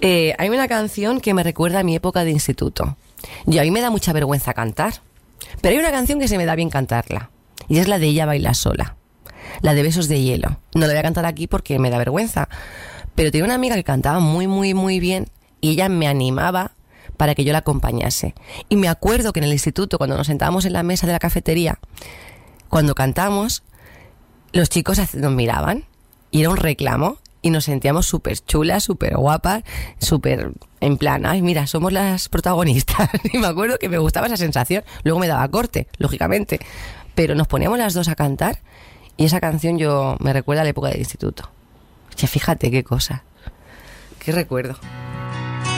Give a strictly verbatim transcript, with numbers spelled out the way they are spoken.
Eh, hay una canción que me recuerda a mi época de instituto. Y a mí me da mucha vergüenza cantar. Pero hay una canción que se me da bien cantarla. Y es la de Ella baila sola. La de Besos de hielo. No la voy a cantar aquí porque me da vergüenza. Pero tenía una amiga que cantaba muy, muy, muy bien. Y ella me animaba para que yo la acompañase. Y me acuerdo que en el instituto, cuando nos sentábamos en la mesa de la cafetería, cuando cantamos, los chicos nos miraban. Y era un reclamo. Y nos sentíamos súper chulas, súper guapas, súper en plan, ay, mira, somos las protagonistas. Y me acuerdo que me gustaba esa sensación. Luego me daba corte, lógicamente. Pero nos poníamos las dos a cantar y esa canción yo me recuerda a la época del instituto. Che, fíjate qué cosa. Qué recuerdo.